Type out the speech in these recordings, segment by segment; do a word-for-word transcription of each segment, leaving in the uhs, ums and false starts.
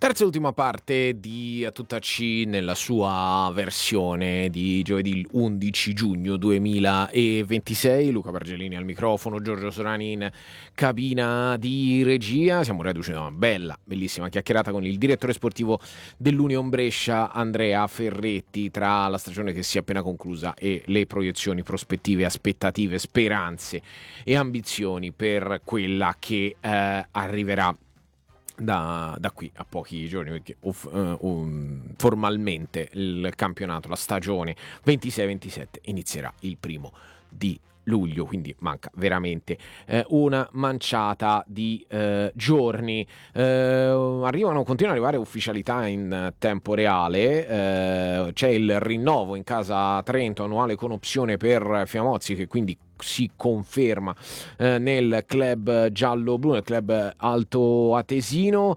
Terza e ultima parte di A Tutta C nella sua versione di giovedì undici giugno duemilaventisei. Luca Bargelini al microfono, Giorgio Sorani in cabina di regia. Siamo reduci da una bella, bellissima chiacchierata con il direttore sportivo dell'Union Brescia, Andrea Ferretti, tra la stagione che si è appena conclusa e le proiezioni, prospettive, aspettative, speranze e ambizioni per quella che eh, arriverà Da, da qui a pochi giorni, perché uff, uh, um, formalmente il campionato, la stagione ventisei ventisette inizierà il primo di luglio, quindi manca veramente eh, una manciata di eh, giorni. Eh, arrivano, continuano ad arrivare ufficialità in tempo reale. Eh, c'è il rinnovo in casa Trento annuale con opzione per Fiamozzi, che quindi si conferma eh, nel club giallo-blu, nel club altoatesino.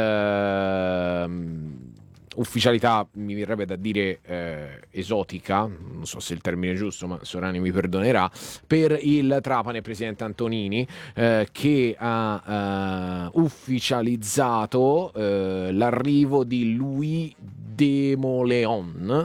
Ehm, ufficialità mi verrebbe da dire eh, esotica, non so se il termine è giusto, ma Sorani mi perdonerà, per il Trapani presidente Antonini, eh, che ha eh, ufficializzato eh, l'arrivo di Louis Demoleon,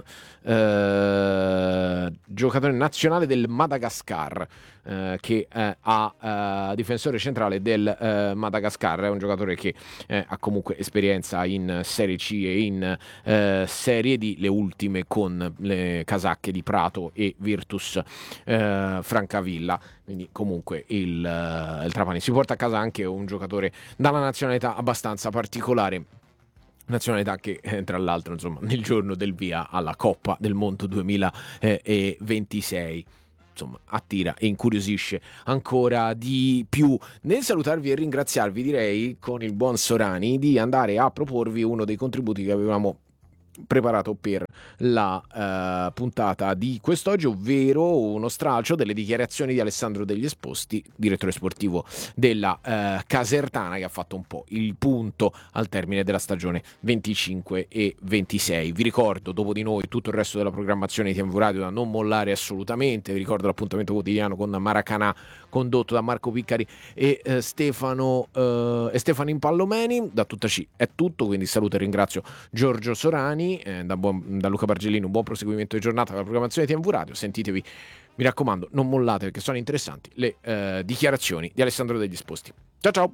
eh, giocatore nazionale del Madagascar, eh, che eh, ha eh, difensore centrale del eh, Madagascar. È un giocatore che eh, ha comunque esperienza in Serie C e in eh, Serie D, le ultime con le casacche di Prato e Virtus eh, Francavilla. Quindi comunque il, uh, il Trapani si porta a casa anche un giocatore dalla nazionalità abbastanza particolare, nazionalità che eh, tra l'altro insomma nel giorno del via alla Coppa del Mondo duemilaventisei insomma attira e incuriosisce ancora di più. Nel salutarvi e ringraziarvi, direi con il buon Sorani di andare a proporvi uno dei contributi che avevamo preparato per la uh, puntata di quest'oggi, ovvero uno stralcio delle dichiarazioni di Alessandro Degli Esposti, direttore sportivo della uh, Casertana, che ha fatto un po' il punto al termine della stagione venticinque e ventisei. Vi ricordo, dopo di noi, tutto il resto della programmazione di T V Radio da non mollare assolutamente. Vi ricordo l'appuntamento quotidiano con Maracanà, condotto da Marco Piccari e eh, Stefano eh, e Stefano Impallomeni. Da Tutta C è tutto, quindi saluto e ringrazio Giorgio Sorani. Eh, da, buon, da Luca Bargelini un buon proseguimento di giornata dalla programmazione di T V Radio. Sentitevi, mi raccomando, non mollate, perché sono interessanti le eh, dichiarazioni di Alessandro Degli Esposti. Ciao ciao.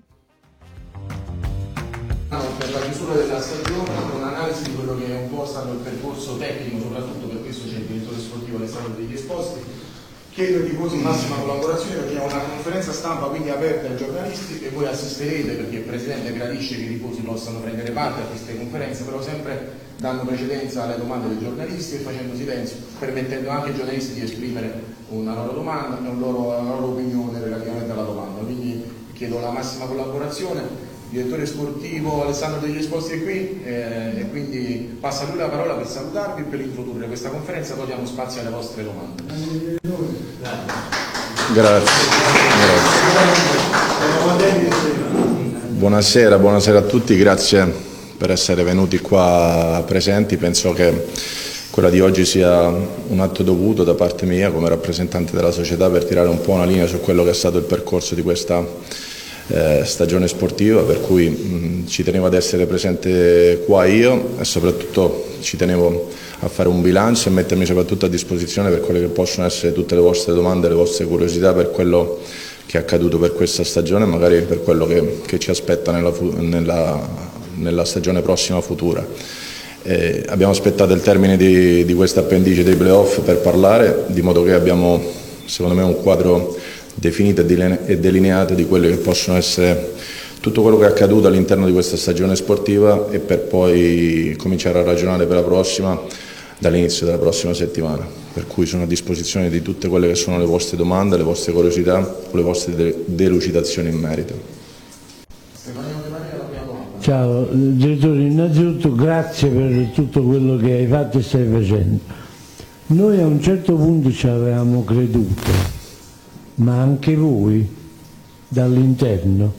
Per la chiusura della stagione, un'analisi di quello che è un po' stato il percorso tecnico, soprattutto per questo c'è il direttore sportivo Alessandro Degli Esposti. Chiedo ai tifosi massima collaborazione, perché è una conferenza stampa quindi aperta ai giornalisti e voi assisterete, perché il Presidente gradisce che i tifosi possano prendere parte a queste conferenze, però sempre dando precedenza alle domande dei giornalisti e facendo silenzio, permettendo anche ai giornalisti di esprimere una loro domanda e un loro, una loro opinione relativamente alla domanda. Quindi chiedo la massima collaborazione. Il direttore sportivo Alessandro Degli Esposti è qui eh, e quindi passa a lui la parola per salutarvi e per introdurre questa conferenza, poi diamo spazio alle vostre domande. Grazie. Grazie. Buonasera, buonasera a tutti, grazie per essere venuti qua presenti. Penso che quella di oggi sia un atto dovuto da parte mia come rappresentante della società per tirare un po' una linea su quello che è stato il percorso di questa Eh, stagione sportiva, per cui mh, ci tenevo ad essere presente qua io e soprattutto ci tenevo a fare un bilancio e mettermi soprattutto a disposizione per quelle che possono essere tutte le vostre domande, le vostre curiosità per quello che è accaduto per questa stagione e magari per quello che, che ci aspetta nella, nella, nella stagione prossima futura. Eh, abbiamo aspettato il termine di, di questa appendice dei playoff per parlare, di modo che abbiamo secondo me un quadro definite e delineate di quelle che possono essere tutto quello che è accaduto all'interno di questa stagione sportiva e per poi cominciare a ragionare per la prossima dall'inizio della prossima settimana, per cui sono a disposizione di tutte quelle che sono le vostre domande, le vostre curiosità o le vostre delucidazioni in merito. Ciao direttore, innanzitutto grazie per tutto quello che hai fatto e stai facendo. Noi a un certo punto ci avevamo creduto, ma anche voi dall'interno?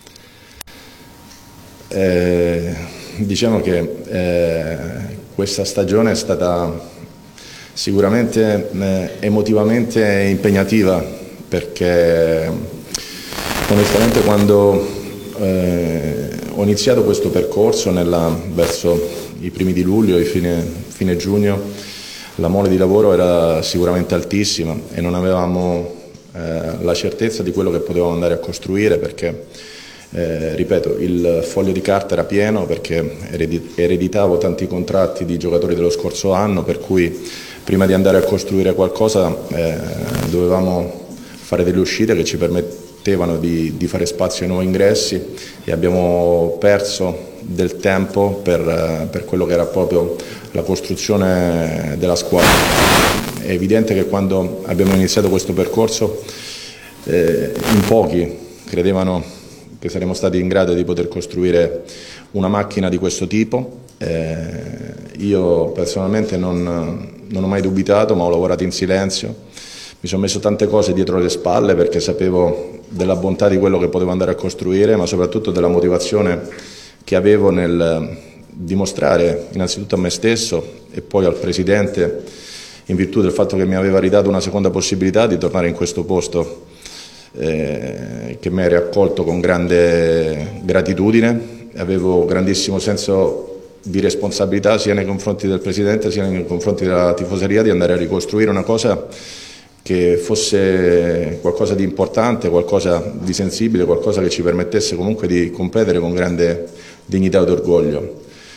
Eh, diciamo che eh, questa stagione è stata sicuramente eh, emotivamente impegnativa, perché onestamente quando eh, ho ho iniziato questo percorso nella, verso i primi di luglio e fine, fine giugno, la mole di lavoro era sicuramente altissima e non avevamo eh, la certezza di quello che potevamo andare a costruire, perché Eh, ripeto, il foglio di carta era pieno, perché ereditavo tanti contratti di giocatori dello scorso anno, per cui prima di andare a costruire qualcosa eh, dovevamo fare delle uscite che ci permettevano di, di fare spazio ai nuovi ingressi, e abbiamo perso del tempo per, per quello che era proprio la costruzione della squadra. È evidente che quando abbiamo iniziato questo percorso eh, in pochi credevano che saremmo stati in grado di poter costruire una macchina di questo tipo. Eh, io personalmente non, non ho mai dubitato, ma ho lavorato in silenzio. Mi sono messo tante cose dietro le spalle, perché sapevo della bontà di quello che potevo andare a costruire, ma soprattutto della motivazione che avevo nel dimostrare innanzitutto a me stesso e poi al Presidente, in virtù del fatto che mi aveva ridato una seconda possibilità di tornare in questo posto Eh, che mi ha riaccolto con grande gratitudine. Avevo grandissimo senso di responsabilità sia nei confronti del Presidente sia nei confronti della tifoseria, di andare a ricostruire una cosa che fosse qualcosa di importante, qualcosa di sensibile, qualcosa che ci permettesse comunque di competere con grande dignità ed orgoglio.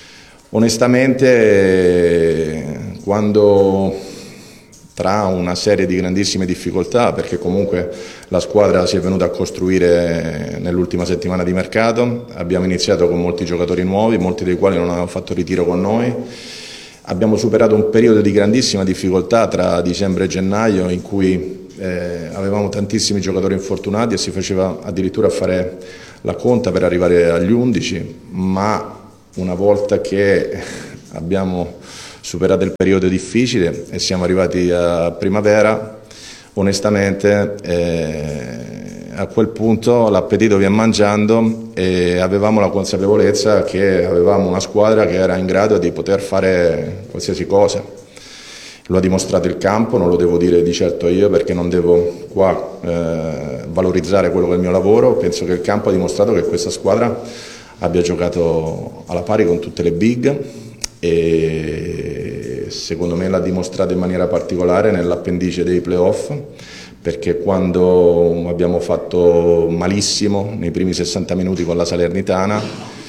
Onestamente, quando tra una serie di grandissime difficoltà, perché comunque la squadra si è venuta a costruire nell'ultima settimana di mercato, abbiamo iniziato con molti giocatori nuovi, molti dei quali non avevano fatto ritiro con noi, abbiamo superato un periodo di grandissima difficoltà tra dicembre e gennaio, in cui eh, avevamo tantissimi giocatori infortunati e si faceva addirittura fare la conta per arrivare agli undici, ma una volta che abbiamo superato il periodo difficile e siamo arrivati a primavera, onestamente eh, a quel punto l'appetito vien mangiando, e avevamo la consapevolezza che avevamo una squadra che era in grado di poter fare qualsiasi cosa. Lo ha dimostrato il campo, non lo devo dire di certo io, perché non devo qua eh, valorizzare quello che è il mio lavoro. Penso che il campo ha dimostrato che questa squadra abbia giocato alla pari con tutte le big, e secondo me l'ha dimostrato in maniera particolare nell'appendice dei playoff, perché quando abbiamo fatto malissimo nei primi sessanta minuti con la Salernitana,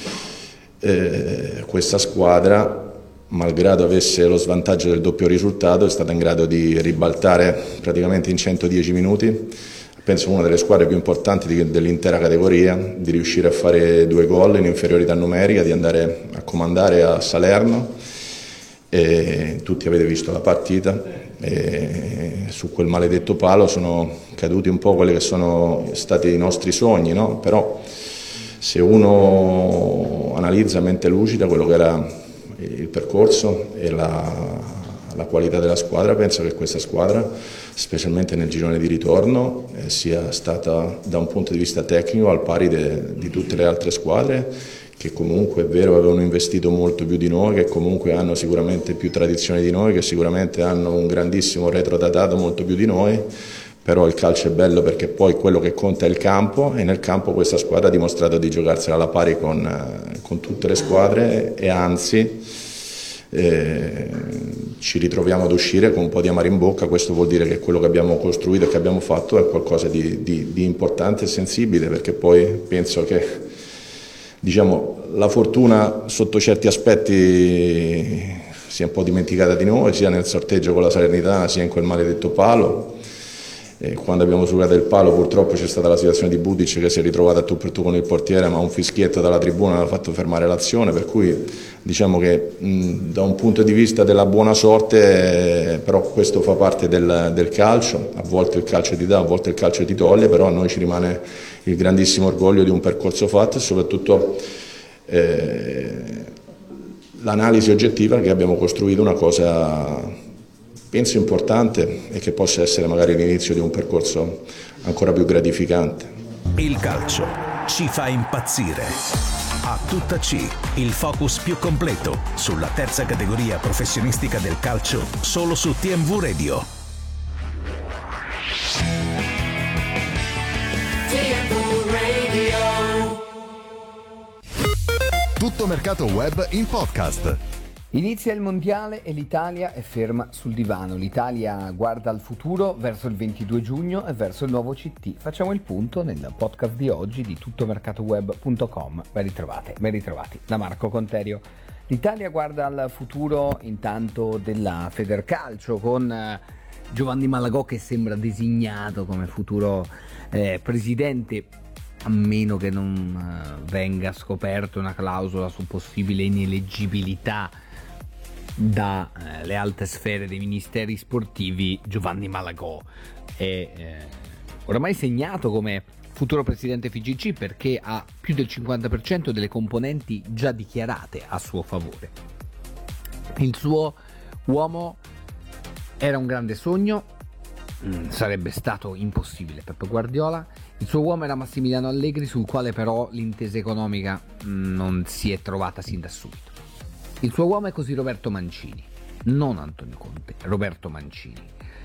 eh, questa squadra, malgrado avesse lo svantaggio del doppio risultato, è stata in grado di ribaltare praticamente in centodieci minuti, penso una delle squadre più importanti di, dell'intera categoria, di riuscire a fare due gol in inferiorità numerica, di andare a comandare a Salerno. E tutti avete visto la partita, e su quel maledetto palo sono caduti un po' quelli che sono stati i nostri sogni, no? Però se uno analizza a mente lucida quello che era il percorso e la, la qualità della squadra, penso che questa squadra, specialmente nel girone di ritorno, eh, sia stata da un punto di vista tecnico al pari de, di tutte le altre squadre, che comunque è vero avevano investito molto più di noi, che comunque hanno sicuramente più tradizione di noi, che sicuramente hanno un grandissimo retrodatato molto più di noi, però il calcio è bello perché poi quello che conta è il campo, e nel campo questa squadra ha dimostrato di giocarsela alla pari con, eh, con tutte le squadre, e anzi eh, ci ritroviamo ad uscire con un po' di amaro in bocca. Questo vuol dire che quello che abbiamo costruito e che abbiamo fatto è qualcosa di, di, di importante e sensibile, perché poi penso che diciamo, la fortuna sotto certi aspetti si è un po' dimenticata di noi, sia nel sorteggio con la Salernitana sia in quel maledetto palo. E quando abbiamo superato il palo purtroppo c'è stata la situazione di Budic che si è ritrovato a tu per tu con il portiere, ma un fischietto dalla tribuna ha fatto fermare l'azione, per cui diciamo che mh, da un punto di vista della buona sorte, eh, però questo fa parte del, del calcio, a volte il calcio ti dà, a volte il calcio ti toglie, però a noi ci rimane il grandissimo orgoglio di un percorso fatto, e soprattutto eh, l'analisi oggettiva che abbiamo costruito una cosa penso importante, e che possa essere magari l'inizio di un percorso ancora più gratificante. Il calcio ci fa impazzire. A tutta C, il focus più completo sulla terza categoria professionistica del calcio, solo su T M V Radio. T M V Radio. Tutto Mercato Web in podcast. Inizia il mondiale e l'Italia è ferma sul divano. L'Italia guarda al futuro verso il ventidue giugno e verso il nuovo C T. Facciamo il punto nel podcast di oggi di tuttomercatoweb punto com. Ben ritrovate, ben ritrovati da Marco Conterio. L'Italia guarda al futuro intanto della Federcalcio con Giovanni Malagò che sembra designato come futuro eh, presidente, a meno che non uh, venga scoperta una clausola su possibile ineleggibilità dalle eh, alte sfere dei ministeri sportivi. Giovanni Malagò è eh, oramai segnato come futuro presidente F I G C perché ha più del cinquanta per cento delle componenti già dichiarate a suo favore. Il suo uomo era un grande sogno, mm, sarebbe stato impossibile Pep Guardiola. Il suo uomo era Massimiliano Allegri, sul quale però l'intesa economica mm, non si è trovata sin da subito. Il suo uomo è così Roberto Mancini, non Antonio Conte, Roberto Mancini,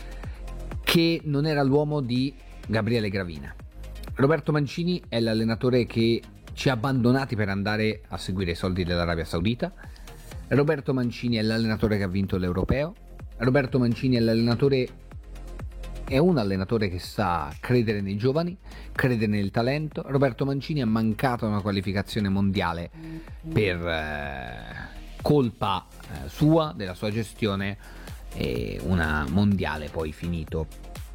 che non era l'uomo di Gabriele Gravina. Roberto Mancini è l'allenatore che ci ha abbandonati per andare a seguire i soldi dell'Arabia Saudita. Roberto Mancini è l'allenatore che ha vinto l'Europeo. Roberto Mancini è l'allenatore, è un allenatore che sa credere nei giovani, credere nel talento. Roberto Mancini ha mancato una qualificazione mondiale per eh, colpa eh, sua, della sua gestione, e una mondiale poi finito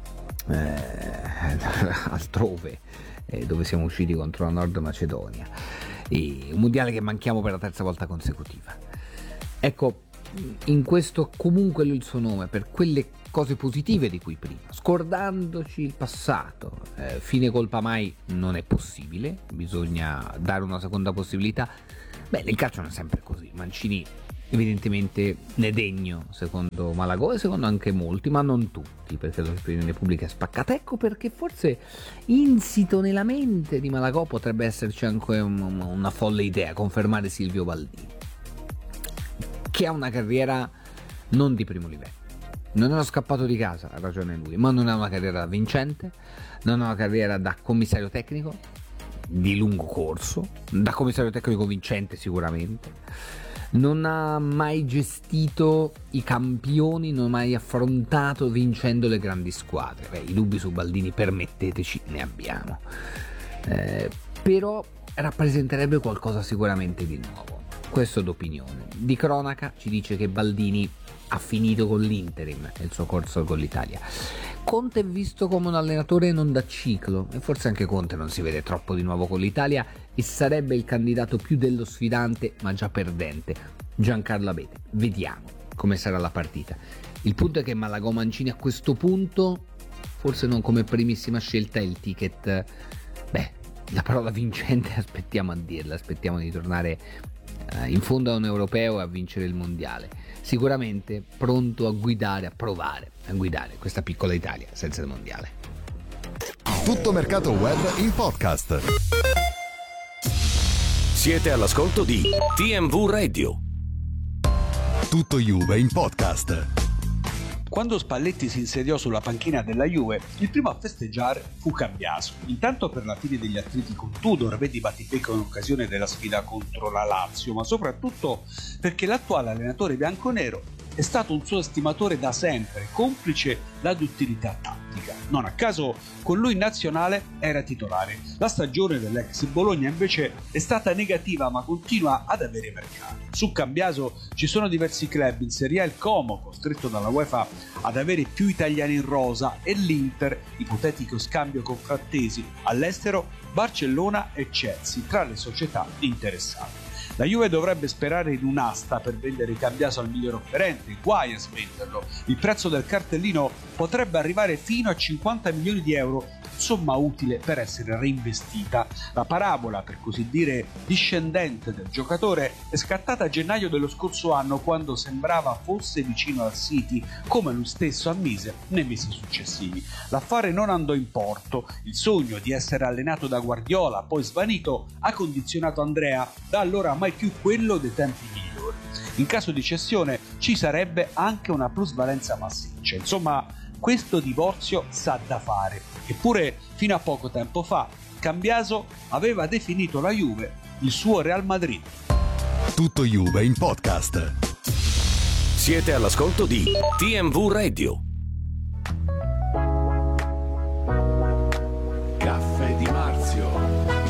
eh, altrove, eh, dove siamo usciti contro la Nord Macedonia, e un mondiale che manchiamo per la terza volta consecutiva. Ecco, in questo comunque lui il suo nome per quelle cose positive di cui prima, scordandoci il passato. Eh, fine colpa mai non è possibile, bisogna dare una seconda possibilità. Beh, nel calcio non è sempre così. Mancini evidentemente ne è degno, secondo Malagò e secondo anche molti, ma non tutti, perché l'opinione pubblica è spaccata. Ecco perché forse insito nella mente di Malagò potrebbe esserci anche un, una folle idea: confermare Silvio Baldini, che ha una carriera non di primo livello. Non è uno scappato di casa, ha ragione lui, ma non ha una carriera da vincente, non ha una carriera da commissario tecnico di lungo corso, da commissario tecnico vincente sicuramente, non ha mai gestito i campioni, non ha mai affrontato vincendo le grandi squadre. Beh, i dubbi su Baldini, permetteteci, ne abbiamo, eh, però rappresenterebbe qualcosa sicuramente di nuovo. Questo d'opinione. Di cronaca ci dice che Baldini ha finito con l'Interim e il suo corso con l'Italia. Conte è visto come un allenatore non da ciclo, e forse anche Conte non si vede troppo di nuovo con l'Italia e sarebbe il candidato più dello sfidante ma già perdente, Giancarlo Abete. Vediamo come sarà la partita. Il punto è che Malagò Mancini a questo punto, forse non come primissima scelta, è il ticket, beh, la parola vincente aspettiamo a dirla, aspettiamo di tornare in fondo a un europeo e a vincere il mondiale. Sicuramente pronto a guidare, a provare a guidare questa piccola Italia senza il mondiale. Tutto Mercato Web in podcast. Siete all'ascolto di T M V Radio. Tutto Juve in podcast. Quando Spalletti si insediò sulla panchina della Juve, il primo a festeggiare fu Cambiaso. Intanto per la fine degli atleti con Tudor, vedi battibecco in occasione della sfida contro la Lazio, ma soprattutto perché l'attuale allenatore bianconero è stato un suo estimatore da sempre, complice la duttilità tattica. Non a caso con lui in nazionale era titolare. La stagione dell'ex Bologna invece è stata negativa, ma continua ad avere mercato. Su Cambiaso ci sono diversi club, in Serie A il Como, costretto dalla UEFA ad avere più italiani in rosa, e l'Inter, ipotetico scambio con Frattesi, all'estero Barcellona e Chelsea tra le società interessate. La Juve dovrebbe sperare in un'asta per vendere Cambiaso al miglior offerente, guai a svenderlo. Il prezzo del cartellino potrebbe arrivare fino a cinquanta milioni di euro, somma utile per essere reinvestita. La parabola, per così dire, discendente del giocatore è scattata a gennaio dello scorso anno, quando sembrava fosse vicino al City, come lui stesso ammise nei mesi successivi. L'affare non andò in porto. Il sogno di essere allenato da Guardiola, poi svanito, ha condizionato Andrea, da allora mai più quello dei tempi migliori. In caso di cessione ci sarebbe anche una plusvalenza massiccia. Insomma, questo divorzio sa da fare. Eppure, fino a poco tempo fa, Cambiaso aveva definito la Juve il suo Real Madrid. Tutto Juve in podcast. Siete all'ascolto di T M V Radio. Caffè di Marzio.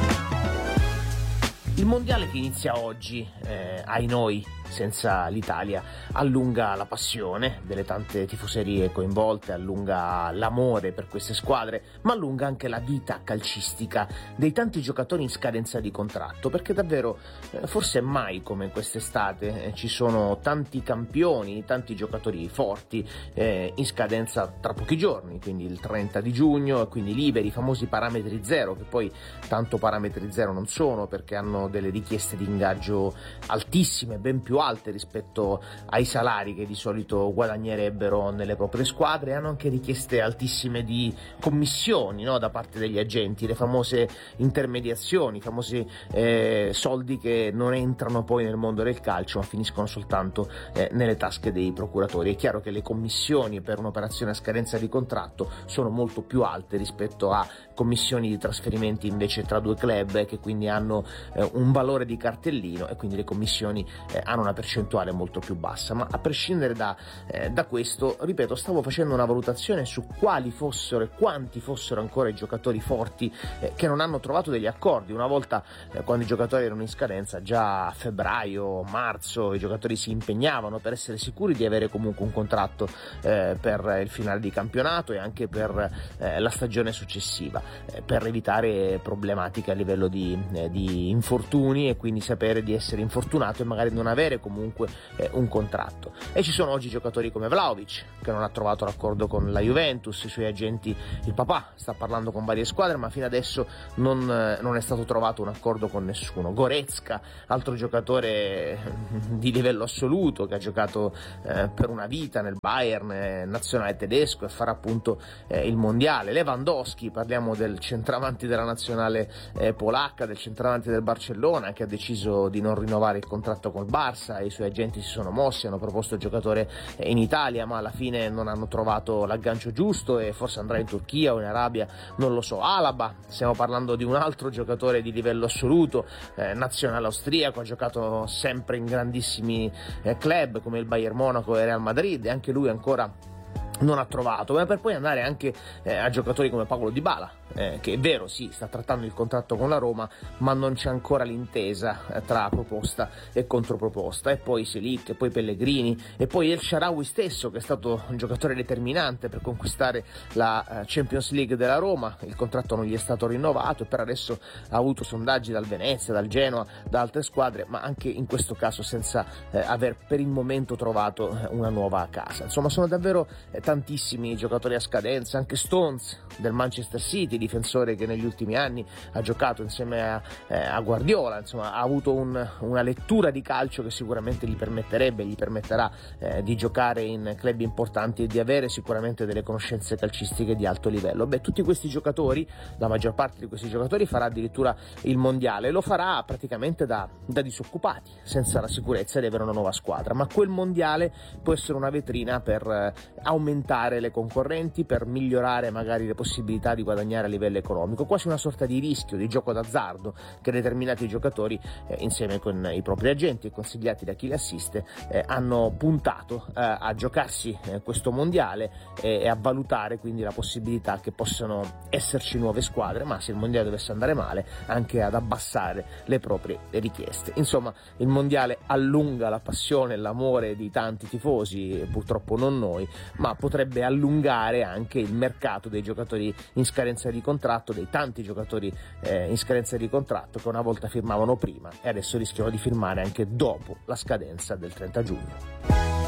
Il mondiale che inizia oggi, eh, ai noi, senza l'Italia, allunga la passione delle tante tifoserie coinvolte, allunga l'amore per queste squadre, ma allunga anche la vita calcistica dei tanti giocatori in scadenza di contratto, perché davvero eh, forse mai come in quest'estate eh, ci sono tanti campioni, tanti giocatori forti eh, in scadenza tra pochi giorni, quindi il trenta di giugno, e quindi liberi, i famosi parametri zero, che poi tanto parametri zero non sono, perché hanno delle richieste di ingaggio altissime, ben più alte rispetto ai salari che di solito guadagnerebbero nelle proprie squadre, hanno anche richieste altissime di commissioni, no, da parte degli agenti, le famose intermediazioni, i famosi eh, soldi che non entrano poi nel mondo del calcio ma finiscono soltanto eh, nelle tasche dei procuratori. È chiaro che le commissioni per un'operazione a scadenza di contratto sono molto più alte rispetto a commissioni di trasferimenti invece tra due club, eh, che quindi hanno eh, un valore di cartellino, e quindi le commissioni eh, hanno una percentuale molto più bassa. Ma a prescindere da, eh, da questo, ripeto, stavo facendo una valutazione su quali fossero e quanti fossero ancora i giocatori forti eh, che non hanno trovato degli accordi. Una volta eh, quando i giocatori erano in scadenza, già a febbraio, marzo, i giocatori si impegnavano per essere sicuri di avere comunque un contratto eh, per il finale di campionato e anche per eh, la stagione successiva, eh, per evitare problematiche a livello di, eh, di infortuni, e quindi sapere di essere infortunato e magari non avere comunque eh, un contratto. E ci sono oggi giocatori come Vlahovic, che non ha trovato l'accordo con la Juventus, i suoi agenti, il papà sta parlando con varie squadre, ma fino adesso non, eh, non è stato trovato un accordo con nessuno. Goretzka, altro giocatore di livello assoluto, che ha giocato eh, per una vita nel Bayern, eh, nazionale tedesco, e farà appunto eh, il mondiale. Lewandowski, parliamo del centravanti della nazionale eh, polacca, del centravanti del Barcellona, che ha deciso di non rinnovare il contratto col Barça, i suoi agenti si sono mossi, hanno proposto il giocatore in Italia, ma alla fine non hanno trovato l'aggancio giusto e forse andrà in Turchia o in Arabia, non lo so. Alaba, stiamo parlando di un altro giocatore di livello assoluto, eh, nazionale austriaco, ha giocato sempre in grandissimi eh, club come il Bayern Monaco e Real Madrid, e anche lui ancora non ha trovato, ma per poi andare anche eh, a giocatori come Paulo Dybala, eh, che è vero, sì, sta trattando il contratto con la Roma, ma non c'è ancora l'intesa eh, tra proposta e controproposta. E poi Selic, e poi Pellegrini, e poi El Shaarawy stesso, che è stato un giocatore determinante per conquistare la uh, Champions League della Roma. Il contratto non gli è stato rinnovato e per adesso ha avuto sondaggi dal Venezia, dal Genoa, da altre squadre, ma anche in questo caso senza eh, aver per il momento trovato eh, una nuova casa. Insomma, sono davvero eh, tantissimi giocatori a scadenza, anche Stones del Manchester City, difensore che negli ultimi anni ha giocato insieme a, eh, a Guardiola, insomma ha avuto un, una lettura di calcio che sicuramente gli permetterebbe, gli permetterà eh, di giocare in club importanti e di avere sicuramente delle conoscenze calcistiche di alto livello. Beh, tutti questi giocatori, la maggior parte di questi giocatori farà addirittura il mondiale, lo farà praticamente da, da disoccupati, senza la sicurezza di avere una nuova squadra, ma quel mondiale può essere una vetrina per eh, aumentare le concorrenti, per migliorare magari le possibilità di guadagnare a livello economico, quasi una sorta di rischio, di gioco d'azzardo che determinati giocatori eh, insieme con i propri agenti e consigliati da chi li assiste eh, hanno puntato eh, a giocarsi eh, questo mondiale eh, e a valutare quindi la possibilità che possano esserci nuove squadre, ma se il mondiale dovesse andare male anche ad abbassare le proprie richieste. Insomma, il mondiale allunga la passione e l'amore di tanti tifosi, purtroppo non noi, ma potrebbe allungare anche il mercato dei giocatori in scadenza di contratto, dei tanti giocatori eh, in scadenza di contratto che una volta firmavano prima e adesso rischiano di firmare anche dopo la scadenza del trenta giugno.